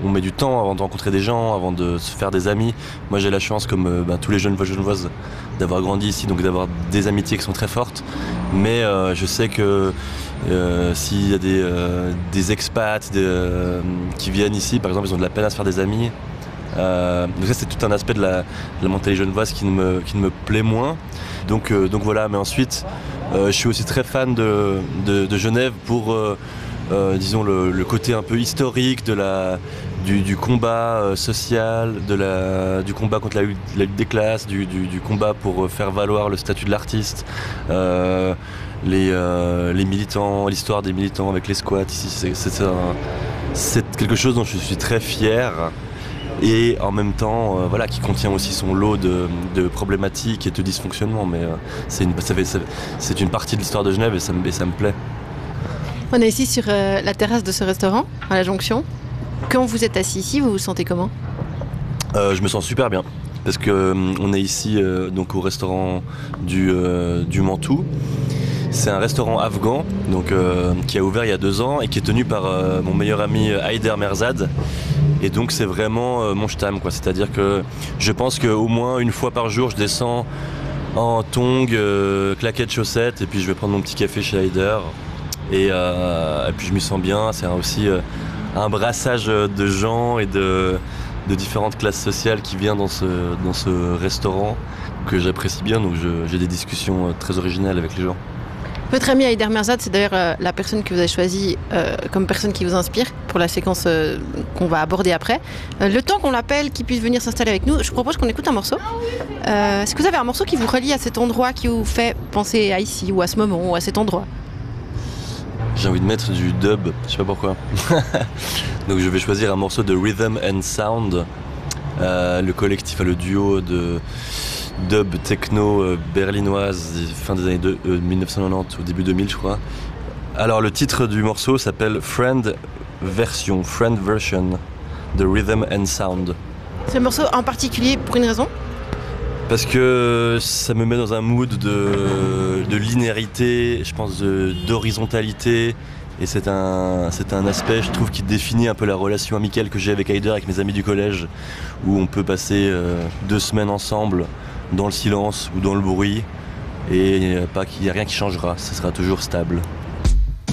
on met du temps avant de rencontrer des gens, avant de se faire des amis. Moi j'ai la chance, comme tous les jeunes Genevoises, d'avoir grandi ici, donc d'avoir des amitiés qui sont très fortes. Mais je sais que s'il y a des expats qui viennent ici, par exemple, ils ont de la peine à se faire des amis. Donc ça c'est tout un aspect de la mentalité genevoise qui ne me plaît moins. Donc voilà, mais ensuite je suis aussi très fan de Genève pour disons le côté un peu historique du combat social, du combat contre la lutte des classes, du combat pour faire valoir le statut de l'artiste, les militants, l'histoire des militants avec les squats ici, c'est quelque chose dont je suis très fier. Et en même temps, voilà, qui contient aussi son lot de problématiques et de dysfonctionnements. Mais c'est une partie de l'histoire de Genève et ça me plaît. On est ici sur la terrasse de ce restaurant, à la Jonction. Quand vous êtes assis ici, vous vous sentez comment ? Je me sens super bien. Parce qu'on est ici donc au restaurant du Mantoue. C'est un restaurant afghan donc, qui a ouvert il y a 2 ans et qui est tenu par mon meilleur ami Haider Merzad. Et donc c'est vraiment mon shtam, quoi. C'est-à-dire que je pense qu'au moins une fois par jour je descends en tongs, claquettes, chaussettes et puis je vais prendre mon petit café chez Haider et puis je m'y sens bien. C'est aussi un brassage de gens et de différentes classes sociales qui vient dans ce restaurant que j'apprécie bien, donc j'ai des discussions très originales avec les gens. Votre ami Haider Merzad, c'est d'ailleurs la personne que vous avez choisie comme personne qui vous inspire pour la séquence qu'on va aborder après. Le temps qu'on l'appelle, qu'il puisse venir s'installer avec nous, je vous propose qu'on écoute un morceau. Est-ce que vous avez un morceau qui vous relie à cet endroit, qui vous fait penser à ici, ou à ce moment, ou à cet endroit ? J'ai envie de mettre du dub, je sais pas pourquoi. Donc je vais choisir un morceau de Rhythm and Sound, le collectif, le duo de dub techno berlinoise fin des années 1990 ou début 2000 je crois. Alors le titre du morceau s'appelle Friend Version de Rhythm and Sound. C'est le morceau en particulier pour une raison ? Parce que ça me met dans un mood de linéarité, je pense d'horizontalité. Et c'est un aspect, je trouve, qui définit un peu la relation amicale que j'ai avec Haider, avec mes amis du collège, où on peut passer 2 semaines ensemble dans le silence ou dans le bruit, et il n'y a rien qui changera, ça sera toujours stable.